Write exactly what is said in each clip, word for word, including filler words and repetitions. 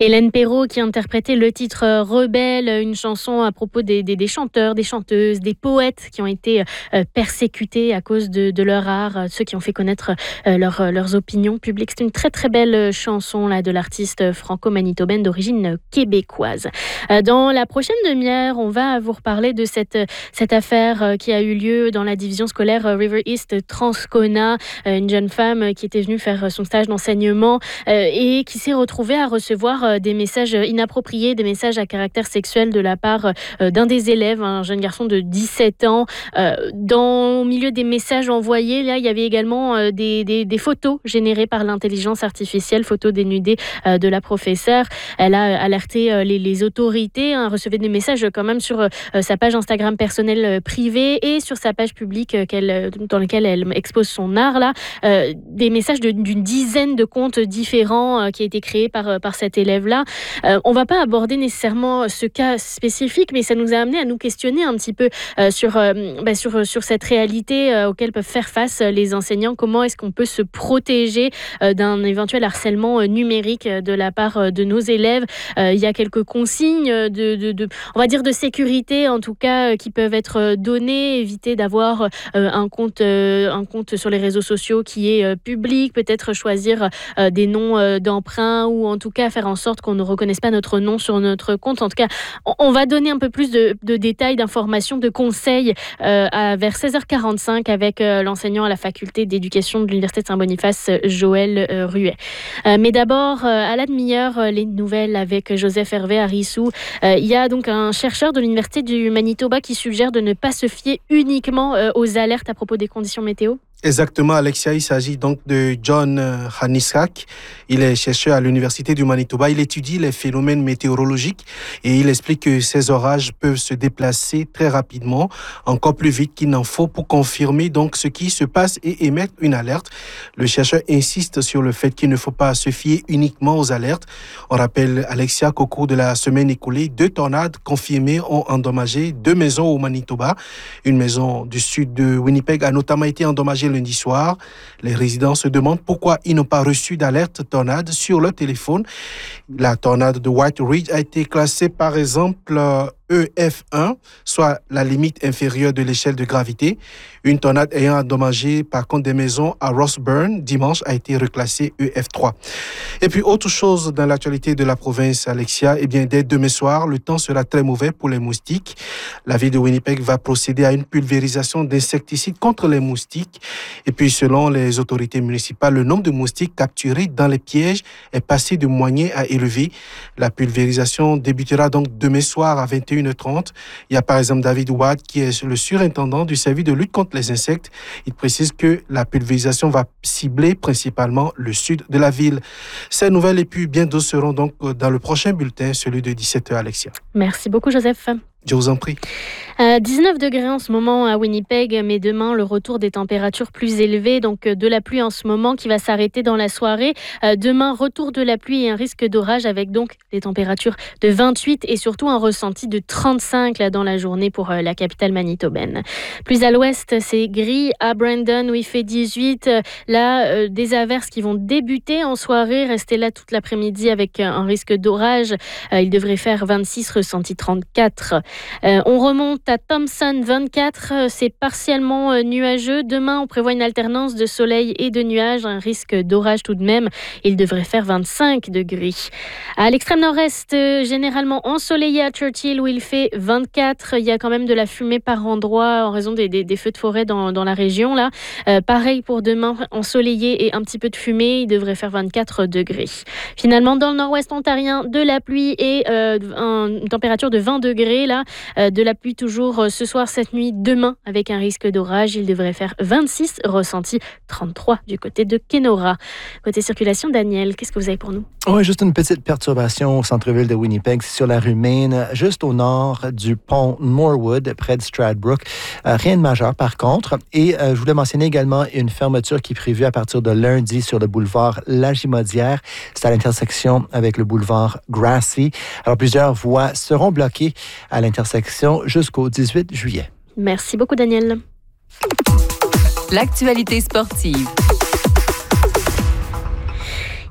Hélène Perrault qui interprétait le titre Rebelle, une chanson à propos des, des, des chanteurs, des chanteuses, des poètes qui ont été euh, persécutés à cause de, de leur art, ceux qui ont fait connaître euh, leur, leurs opinions publiques. C'est une très très belle chanson là, de l'artiste franco-manitobaine d'origine québécoise. Euh, dans la prochaine demi-heure, on va vous reparler de cette, cette affaire qui a eu lieu dans la division scolaire River East Transcona, euh, une jeune femme qui était venue faire son stage d'enseignement euh, et qui s'est retrouvée à recevoir des messages inappropriés, des messages à caractère sexuel de la part euh, d'un des élèves, un jeune garçon de dix-sept ans. Euh, dans, au milieu des messages envoyés, là, il y avait également euh, des, des, des photos générées par l'intelligence artificielle, photos dénudées euh, de la professeure. Elle a alerté euh, les, les autorités, hein, recevait des messages quand même sur euh, sa page Instagram personnelle euh, privée et sur sa page publique euh, qu'elle, dans laquelle elle expose son art. Là, euh, des messages de, d'une dizaine de comptes différents euh, qui a été créés par, euh, par cet élève-là. Euh, on ne va pas aborder nécessairement ce cas spécifique, mais ça nous a amené à nous questionner un petit peu euh, sur, euh, bah, sur, sur cette réalité euh, auquel peuvent faire face les enseignants. Comment est-ce qu'on peut se protéger euh, d'un éventuel harcèlement euh, numérique de la part euh, de nos élèves. Euh, il y a quelques consignes de, de, de, on va dire de sécurité, en tout cas, euh, qui peuvent être données. Éviter d'avoir euh, un, compte, euh, un compte sur les réseaux sociaux qui est euh, public, peut-être choisir euh, des noms euh, d'emprunt ou en tout cas faire en sorte qu'on ne reconnaisse pas notre nom sur notre compte. En tout cas, on va donner un peu plus de, de détails, d'informations, de conseils euh, à, vers seize heures quarante-cinq avec euh, l'enseignant à la faculté d'éducation de l'Université de Saint-Boniface, Joël euh, Ruet. Euh, mais d'abord, euh, à la demi-heure, euh, les nouvelles avec Joseph Hervé à Rissou. Euh, il y a donc un chercheur de l'Université du Manitoba qui suggère de ne pas se fier uniquement euh, aux alertes à propos des conditions météo. Exactement, Alexia, il s'agit donc de John Hanisak. Il est chercheur à l'Université du Manitoba. Il étudie les phénomènes météorologiques et il explique que ces orages peuvent se déplacer très rapidement, encore plus vite qu'il n'en faut pour confirmer donc ce qui se passe et émettre une alerte. Le chercheur insiste sur le fait qu'il ne faut pas se fier uniquement aux alertes. On rappelle, Alexia, qu'au cours de la semaine écoulée, deux tornades confirmées ont endommagé deux maisons au Manitoba. Une maison du sud de Winnipeg a notamment été endommagée lundi soir. Les résidents se demandent pourquoi ils n'ont pas reçu d'alerte tornade sur leur téléphone. La tornade de White Ridge a été classée par exemple E F un, soit la limite inférieure de l'échelle de gravité. Une tornade ayant endommagé par contre des maisons à Rossburn dimanche a été reclassée E F trois. Et puis autre chose dans l'actualité de la province, Alexia, eh bien dès demain soir, le temps sera très mauvais pour les moustiques. La ville de Winnipeg va procéder à une pulvérisation d'insecticides contre les moustiques. Et puis selon les autorités municipales, le nombre de moustiques capturés dans les pièges est passé de moyen à élevé. La pulvérisation débutera donc demain soir à vingt et une heures trente. Il y a par exemple David Watt qui est le surintendant du service de lutte contre les insectes. Il précise que la pulvérisation va cibler principalement le sud de la ville. Ces nouvelles et puis bien d'autres seront donc dans le prochain bulletin, celui de dix-sept heures, Alexia. Merci beaucoup, Joseph. Je vous en prie. Euh, dix-neuf degrés en ce moment à Winnipeg, mais demain, le retour des températures plus élevées, donc de la pluie en ce moment qui va s'arrêter dans la soirée. Euh, demain, retour de la pluie et un risque d'orage avec donc des températures de vingt-huit et surtout un ressenti de trente-cinq là, dans la journée pour euh, la capitale manitobaine. Plus à l'ouest, c'est gris. À Brandon, où il fait dix-huit, euh, là, euh, des averses qui vont débuter en soirée, rester là toute l'après-midi avec euh, un risque d'orage. Euh, il devrait faire vingt-six, ressenti trente-quatre. Euh, on remonte à Thompson, vingt-quatre, c'est partiellement euh, nuageux. Demain, on prévoit une alternance de soleil et de nuages, un risque d'orage tout de même. Il devrait faire vingt-cinq degrés. À l'extrême nord-est, euh, généralement ensoleillé à Churchill où il fait vingt-quatre. Il y a quand même de la fumée par endroits en raison des, des, des feux de forêt dans, dans la région. Là. Euh, pareil pour demain, ensoleillé et un petit peu de fumée. Il devrait faire vingt-quatre degrés. Finalement, dans le nord-ouest ontarien, de la pluie et euh, un, une température de vingt degrés. Là. Euh, de la pluie toujours ce soir, cette nuit, demain, avec un risque d'orage. Il devrait faire vingt-six, ressenti trente-trois du côté de Kenora. Côté circulation, Daniel, qu'est-ce que vous avez pour nous? Oui, juste une petite perturbation au centre-ville de Winnipeg, sur la rue Main, juste au nord du pont Moorwood, près de Stradbrook. Euh, rien de majeur, par contre. Et euh, je voulais mentionner également une fermeture qui est prévue à partir de lundi sur le boulevard Lagimodière. C'est à l'intersection avec le boulevard Grassy. Alors, plusieurs voies seront bloquées à l'intersection jusqu'au dix-huit juillet. Merci beaucoup, Daniel. L'actualité sportive.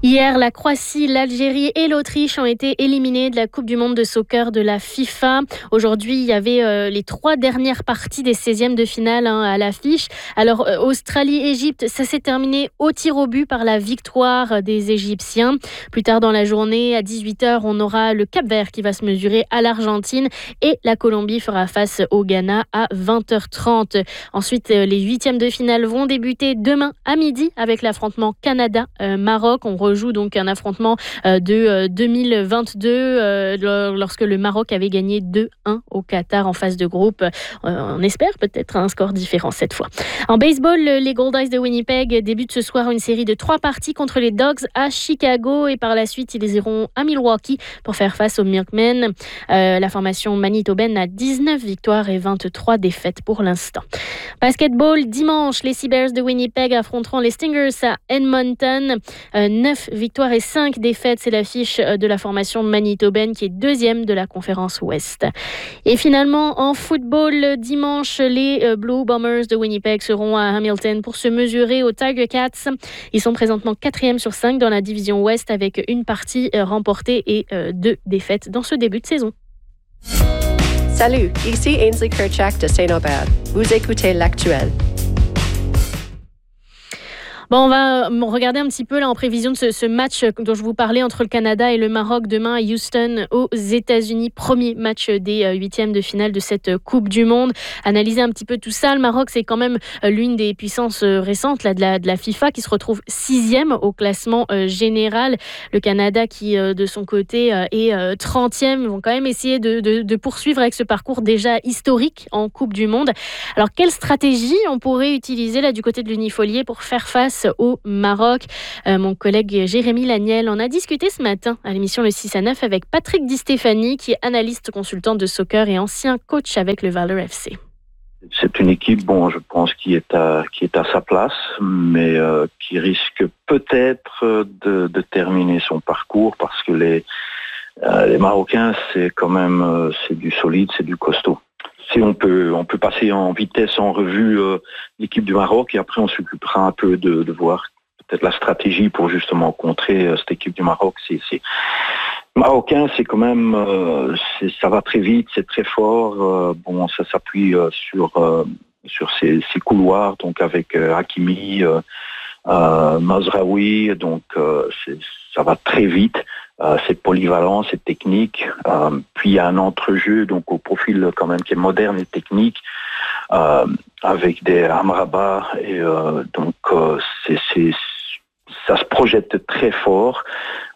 Hier, la Croatie, l'Algérie et l'Autriche ont été éliminés de la Coupe du monde de soccer de la FIFA. Aujourd'hui, il y avait euh, les trois dernières parties des seizièmes de finale hein, à l'affiche. Alors, euh, Australie-Égypte, ça s'est terminé au tir au but par la victoire des Égyptiens. Plus tard dans la journée, à dix-huit heures, on aura le Cap-Vert qui va se mesurer à l'Argentine et la Colombie fera face au Ghana à vingt heures trente. Ensuite, euh, les huitièmes de finale vont débuter demain à midi avec l'affrontement Canada-Maroc. On rejoue donc un affrontement de deux mille vingt-deux lorsque le Maroc avait gagné deux un au Qatar en phase de groupe. On espère peut-être un score différent cette fois. En baseball, les Gold Eyes de Winnipeg débutent ce soir une série de trois parties contre les Dogs à Chicago et par la suite ils iront à Milwaukee pour faire face aux Milkmen. Euh, la formation manitobaine a dix-neuf victoires et vingt-trois défaites pour l'instant. Basketball, dimanche, les Seabears de Winnipeg affronteront les Stingers à Edmonton. Euh, neuf victoires et cinq défaites, c'est l'affiche de la formation manitobaine qui est deuxième de la conférence Ouest. Et finalement, en football, dimanche, les Blue Bombers de Winnipeg seront à Hamilton pour se mesurer aux Tiger Cats. Ils sont présentement quatrième sur cinq dans la division Ouest avec une partie remportée et deux défaites dans ce début de saison. Salut, ici Ainsley Kirchak de Saint-Aubert. Vous écoutez L'Actuel. Bon, on va regarder un petit peu là en prévision de ce, ce match dont je vous parlais entre le Canada et le Maroc demain à Houston aux États-Unis. Premier match des huitièmes de finale de cette Coupe du Monde. Analyser un petit peu tout ça. Le Maroc, c'est quand même l'une des puissances récentes là, de, la, de la FIFA qui se retrouve sixième au classement euh, général. Le Canada qui, euh, de son côté, euh, est euh, trentième. Ils vont quand même essayer de, de, de poursuivre avec ce parcours déjà historique en Coupe du Monde. Alors, quelle stratégie on pourrait utiliser là du côté de l'Unifolier pour faire face au Maroc? Euh, mon collègue Jérémy Laniel en a discuté ce matin à l'émission Le six à neuf avec Patrick Di Stefani, qui est analyste consultant de soccer et ancien coach avec le Valor F C. C'est une équipe, bon, je pense, qui est à, qui est à sa place, mais euh, qui risque peut-être de, de terminer son parcours parce que les, euh, les Marocains, c'est quand même euh, c'est du solide, c'est du costaud. Si on peut, on peut passer en vitesse en revue euh, l'équipe du Maroc et après on s'occupera un peu de, de voir peut-être la stratégie pour justement contrer euh, cette équipe du Maroc. C'est, c'est... Marocain, c'est quand même, euh, c'est, ça va très vite, c'est très fort. Euh, bon, ça s'appuie euh, sur euh, sur ces, ces couloirs, donc avec euh, Hakimi, euh, euh, Mazraoui, donc euh, c'est, ça va très vite. Euh, c'est polyvalent, c'est technique. Euh, puis il y a un entrejeu, donc au profil quand même qui est moderne et technique, euh, avec des Amrabat et euh, donc euh, c'est, c'est, ça se projette très fort.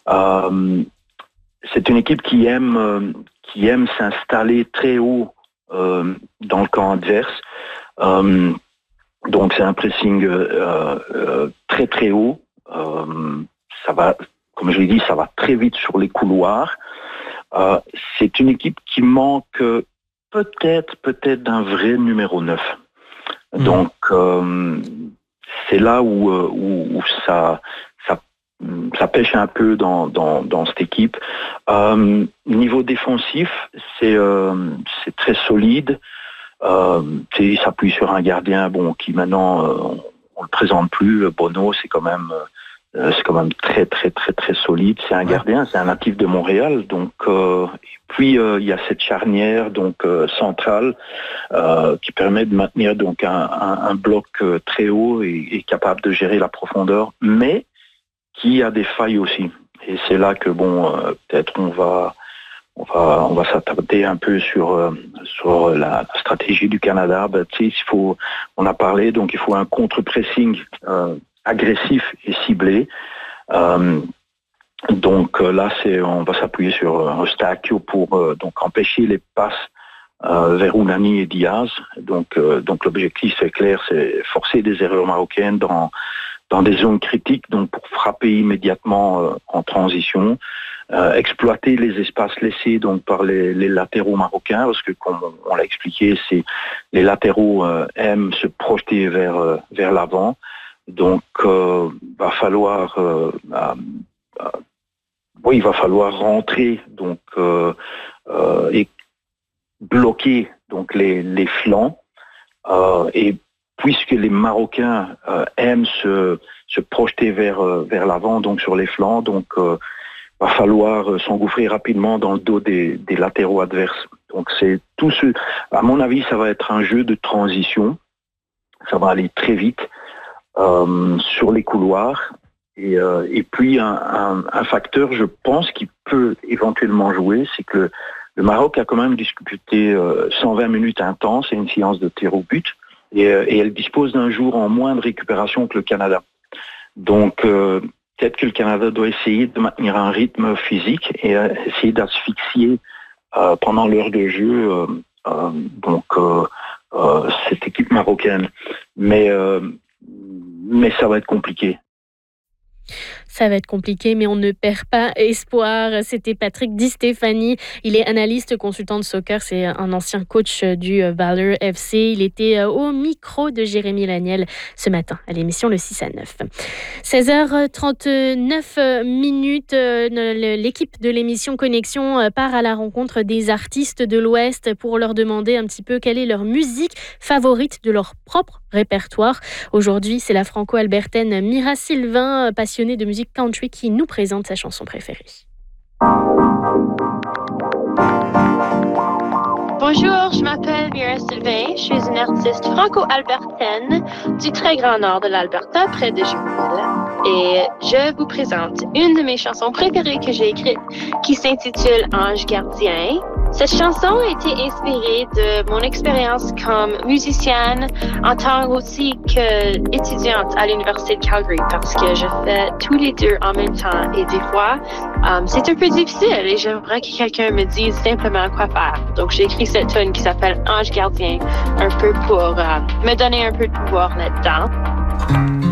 Euh, c'est une équipe qui aime, euh, qui aime s'installer très haut euh, dans le camp adverse. Euh, donc c'est un pressing euh, euh, très très haut. Euh, ça va. Comme je l'ai dit, ça va très vite sur les couloirs. Euh, c'est une équipe qui manque euh, peut-être, peut-être d'un vrai numéro neuf. Mmh. Donc, euh, c'est là où, euh, où, où ça, ça, ça pêche un peu dans, dans, dans cette équipe. Euh, niveau défensif, c'est, euh, c'est très solide. Euh, il s'appuie sur un gardien bon, qui maintenant, euh, on ne le présente plus. Bono, c'est quand même... Euh, C'est quand même très très très très solide. C'est un gardien, c'est un natif de Montréal. Donc euh, et puis euh, il y a cette charnière donc euh, centrale euh, qui permet de maintenir donc un, un, un bloc euh, très haut et, et capable de gérer la profondeur, mais qui a des failles aussi. Et c'est là que bon euh, peut-être on va on va on va s'attarder un peu sur euh, sur la, la stratégie du Canada. Ben, tu sais, il faut on a parlé donc il faut un contre-pressing. Euh, agressif et ciblé. Euh, donc là, c'est, on va s'appuyer sur Eustáquio pour euh, donc empêcher les passes euh, vers Ounani et Diaz. Donc, euh, donc l'objectif, c'est clair, c'est forcer des erreurs marocaines dans dans des zones critiques, donc pour frapper immédiatement euh, en transition, euh, exploiter les espaces laissés donc par les, les latéraux marocains, parce que comme on, on l'a expliqué, c'est les latéraux euh, aiment se projeter vers euh, vers l'avant. Donc, euh, va falloir, euh, euh, euh, oui, il va falloir rentrer donc euh, euh, et bloquer donc les, les flancs euh, et puisque les Marocains euh, aiment se, se projeter vers, euh, vers l'avant, donc sur les flancs, donc euh, va falloir euh, s'engouffrer rapidement dans le dos des, des latéraux adverses. Donc c'est tout ce, à mon avis, ça va être un jeu de transition. Ça va aller très vite euh, sur les couloirs. Et, euh, et puis un, un, un facteur, je pense, qui peut éventuellement jouer, c'est que le, le Maroc a quand même disputé euh, cent vingt minutes intenses et une séance de tir au but. Et, euh, et elle dispose d'un jour en moins de récupération que le Canada. Donc euh, peut-être que le Canada doit essayer de maintenir un rythme physique et euh, essayer d'asphyxier euh, pendant l'heure de jeu euh, euh, donc euh, euh, cette équipe marocaine. Mais, euh, mais ça va être compliqué. Ça va être compliqué, mais on ne perd pas espoir. C'était Patrick Di Stefani. Il est analyste, consultant de soccer. C'est un ancien coach du Valor F C. Il était au micro de Jérémy Laniel ce matin à l'émission Le six à neuf. seize heures trente-neuf minutes. L'équipe de l'émission Connexion part à la rencontre des artistes de l'Ouest pour leur demander un petit peu quelle est leur musique favorite de leur propre répertoire. Aujourd'hui, c'est la franco-albertaine Mira Sylvain, passionnée de musique country, qui nous présente sa chanson préférée. Bonjour, je m'appelle Mira Sylvain. Je suis une artiste franco-albertaine du très grand nord de l'Alberta, près de Jumonville. Et je vous présente une de mes chansons préférées que j'ai écrite, qui s'intitule Ange gardien. Cette chanson a été inspirée de mon expérience comme musicienne en tant aussi qu'étudiante à l'Université de Calgary, parce que je fais tous les deux en même temps et des fois, um, c'est un peu difficile et j'aimerais que quelqu'un me dise simplement quoi faire. Donc j'ai écrit cette tune qui s'appelle Ange gardien, un peu pour uh, me donner un peu de pouvoir là-dedans.